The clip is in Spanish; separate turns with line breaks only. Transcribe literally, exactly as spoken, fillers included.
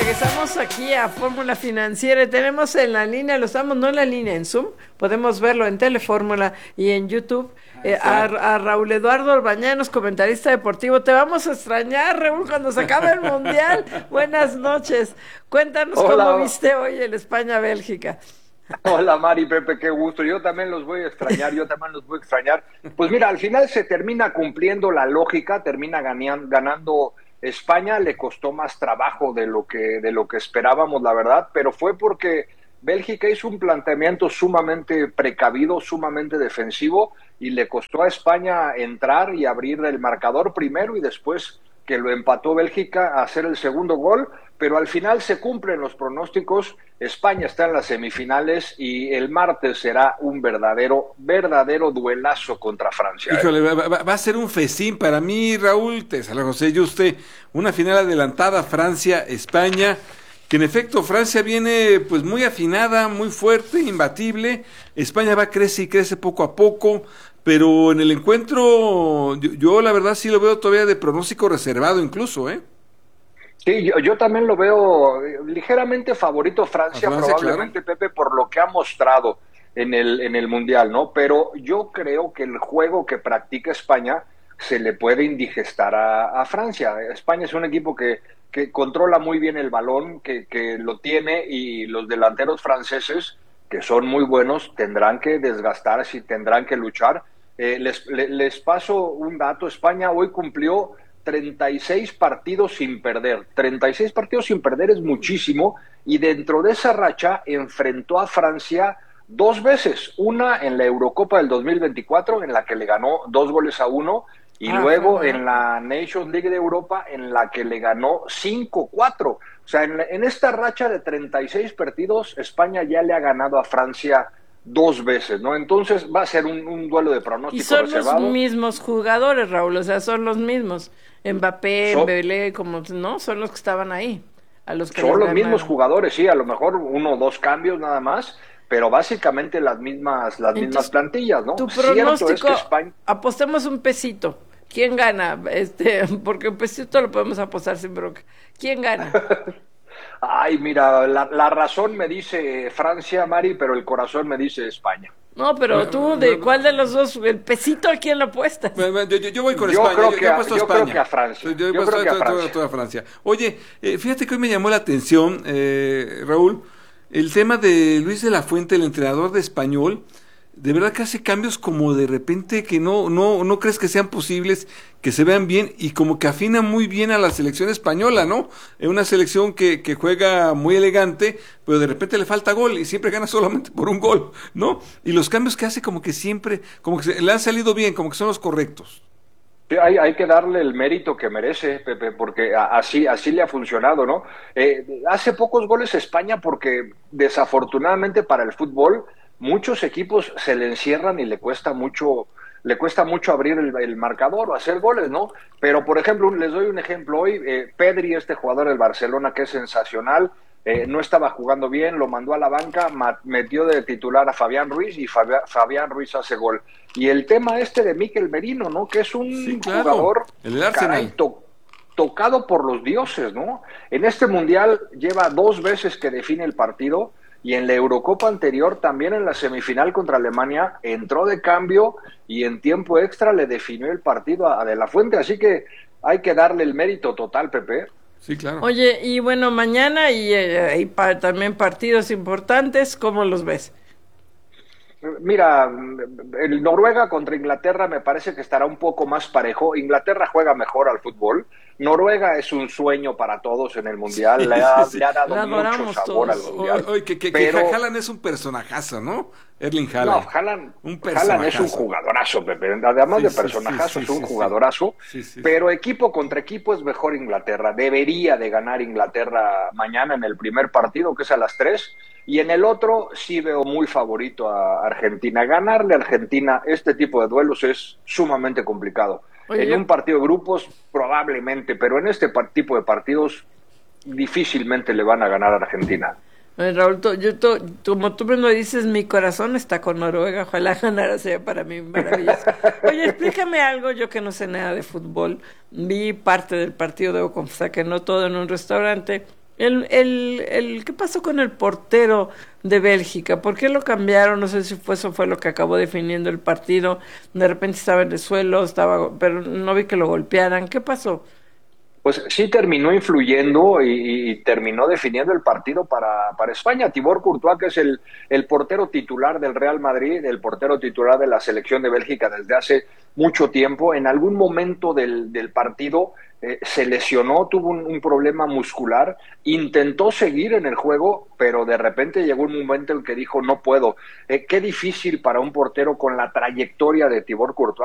Regresamos aquí a Fórmula Financiera. Tenemos en la línea, lo estamos, no en la línea, en Zoom. Podemos verlo en Telefórmula y en YouTube. Eh, a, a Raúl Eduardo Orbañanos, comentarista deportivo. Te vamos a extrañar, Raúl, cuando se acabe el Mundial. Buenas noches. Cuéntanos Hola. Cómo viste hoy el España-Bélgica.
Hola Mari, Pepe, qué gusto. Yo también los voy a extrañar, yo también los voy a extrañar. Pues mira, al final se termina cumpliendo la lógica, termina ganando, ganando España. Le costó más trabajo de lo que de lo que esperábamos, la verdad, pero fue porque Bélgica hizo un planteamiento sumamente precavido, sumamente defensivo, y le costó a España entrar y abrir el marcador primero y después que lo empató Bélgica a hacer el segundo gol, pero al final se cumplen los pronósticos. España está en las semifinales y el martes será un verdadero, verdadero duelazo contra Francia.
Híjole, va, va, va a ser un festín para mí, Raúl, te saludo José Yuste, una final adelantada Francia-España, que en efecto Francia viene pues muy afinada, muy fuerte, imbatible. España va crece y crece poco a poco, pero en el encuentro yo, yo la verdad sí lo veo todavía de pronóstico reservado incluso, ¿eh?
Sí, yo, yo también lo veo ligeramente favorito Francia, Francia probablemente, claro. Pepe, por lo que ha mostrado en el, en el Mundial, ¿no? Pero yo creo que el juego que practica España se le puede indigestar a, a Francia. España es un equipo que, que controla muy bien el balón, que, que lo tiene, y los delanteros franceses, que son muy buenos, tendrán que desgastarse y tendrán que luchar. Eh, les, les, les paso un dato. España hoy cumplió treinta y seis partidos sin perder. treinta y seis partidos sin perder es muchísimo, y dentro de esa racha enfrentó a Francia dos veces. Una en la Eurocopa del dos mil veinticuatro, en la que le ganó dos goles a uno, y ah, luego en la Nations League de Europa, en la que le ganó cinco cuatro. O sea, en, en esta racha de treinta y seis partidos, España ya le ha ganado a Francia dos veces, ¿no? Entonces va a ser un, un duelo de pronóstico
y son
reservado.
Los mismos jugadores, Raúl, o sea, son los mismos. Mbappé,
so,
Mbélé, como, ¿no? Son los que estaban ahí. A los que
son los
ganaron.
Mismos jugadores, sí, a lo mejor uno o dos cambios nada más, pero básicamente las mismas, las Entonces, mismas plantillas, ¿no?
Tu pronóstico,
es que España...
apostemos un pesito. ¿Quién gana? Este, porque un pesito lo podemos apostar sin bronca. ¿Quién gana?
Ay, mira, la, la razón me dice Francia, Mari, pero el corazón me dice España.
No, pero tú, ¿de cuál de los dos? ¿El pesito a quién lo apuestas?
Yo, yo, yo voy con
yo
España.
Creo
yo,
que
yo,
a,
yo
a
España.
creo que a Francia.
Yo,
yo creo que a Francia.
Toda, Francia. Oye, eh, fíjate que hoy me llamó la atención, eh, Raúl, el tema de Luis de la Fuente, el entrenador de Español. De verdad que hace cambios como de repente que no no no crees que sean posibles, que se vean bien, y como que afina muy bien a la selección española, ¿no? Es una selección que, que juega muy elegante, pero de repente le falta gol y siempre gana solamente por un gol, ¿no? Y los cambios que hace como que siempre, como que se, le han salido bien, como que son los correctos.
Sí, hay, hay que darle el mérito que merece, Pepe, porque así, así le ha funcionado, ¿no? Eh, hace pocos goles España porque desafortunadamente para el fútbol muchos equipos se le encierran y le cuesta mucho, le cuesta mucho abrir el, el marcador o hacer goles, ¿no? Pero, por ejemplo, les doy un ejemplo hoy, eh, Pedri, este jugador del Barcelona que es sensacional, eh, no estaba jugando bien, lo mandó a la banca, metió de titular a Fabián Ruiz y Fabián, Fabián Ruiz hace gol. Y el tema este de Mikel Merino, ¿no? Que es un
sí, claro.
jugador
el Arsenal.
to, tocado por los dioses, ¿no? En este Mundial lleva dos veces que define el partido, y en la Eurocopa anterior, también en la semifinal contra Alemania, entró de cambio y en tiempo extra le definió el partido a De La Fuente. Así que hay que darle el mérito total, Pepe.
Sí, claro.
Oye, y bueno, mañana y, eh, y pa- también partidos importantes, ¿cómo los ves?
Mira, el Noruega contra Inglaterra me parece que estará un poco más parejo. Inglaterra juega mejor al fútbol. Noruega es un sueño para todos en el Mundial. Sí, le, ha, sí, sí. le ha dado mucho sabor todos. al Mundial.
Oye, que, que, pero... que Haaland es un personajazo, ¿no? Erling Haaland.
No, Haaland, un Haaland es un jugadorazo, Pepe. Además sí, de personajazo, sí, sí, es un sí, jugadorazo. Sí, sí, pero equipo contra equipo es mejor Inglaterra. Debería de ganar Inglaterra mañana en el primer partido, que es a las tres. Y en el otro sí veo muy favorito a Argentina. Ganarle a Argentina este tipo de duelos es sumamente complicado. Oye, en un partido de grupos probablemente, pero en este tipo de partidos difícilmente le van a ganar a Argentina.
Oye, Raúl, to, yo to, como tú me dices, mi corazón está con Noruega. Ojalá ganara, sea para mí maravilloso. Oye, explícame algo, yo que no sé nada de fútbol. Vi parte del partido, debo confesar que no todo, en un restaurante. El, el, el, ¿Qué pasó con el portero de Bélgica? ¿Por qué lo cambiaron? No sé si fue, eso fue lo que acabó definiendo el partido. De repente estaba en el suelo, estaba, pero no vi que lo golpearan. ¿Qué pasó?
Pues sí terminó influyendo y, y terminó definiendo el partido para, para España. Thibaut Courtois, que es el, el portero titular del Real Madrid, el portero titular de la selección de Bélgica desde hace mucho tiempo, en algún momento del, del partido eh, se lesionó, tuvo un, un problema muscular, intentó seguir en el juego, pero de repente llegó un momento en el que dijo no puedo. Eh, qué difícil para un portero con la trayectoria de Thibaut Courtois